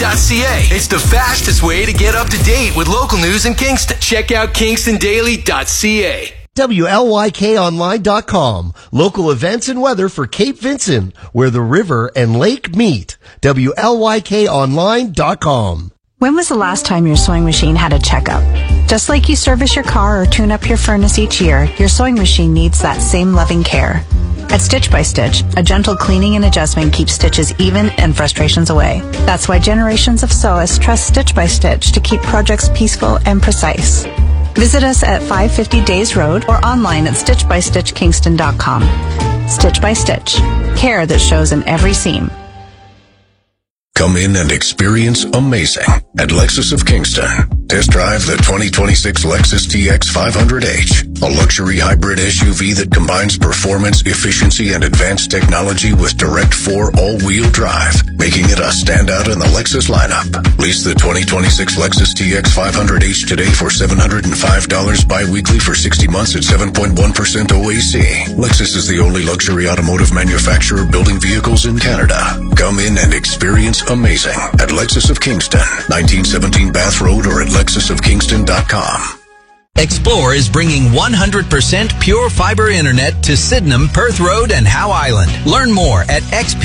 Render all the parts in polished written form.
KingstonDaily.ca. It's the fastest way to get up to date with local news in Kingston. Check out KingstonDaily.ca. WLYKOnline.com. Local events and weather for Cape Vincent, where the river and lake meet. WLYKOnline.com. When was the last time your sewing machine had a checkup? Just like you service your car or tune up your furnace each year, your sewing machine needs that same loving care. At Stitch by Stitch, a gentle cleaning and adjustment keeps stitches even and frustrations away. That's why generations of sewists trust Stitch by Stitch to keep projects peaceful and precise. Visit us at 550 Days Road or online at stitchbystitchkingston.com. Stitch by Stitch. Care that shows in every seam. Come in and experience amazing at Lexus of Kingston. Test drive the 2026 Lexus TX 500H, a luxury hybrid SUV that combines performance, efficiency, and advanced technology with direct 4 all-wheel drive, making it a standout in the Lexus lineup. Lease the 2026 Lexus TX 500H today for $705 bi-weekly for 60 months at 7.1% OAC. Lexus is the only luxury automotive manufacturer building vehicles in Canada. Come in and experience amazing at Lexus of Kingston, 1917 Bath Road, or at lexusofkingston.com. Explore is bringing 100% pure fiber internet to Sydenham, Perth Road, and Howe Island. Learn more at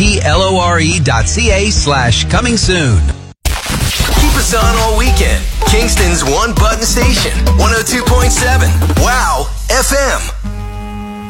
xplore.ca/coming soon. Keep us on all weekend. Kingston's one button station, 102.7 Wow FM.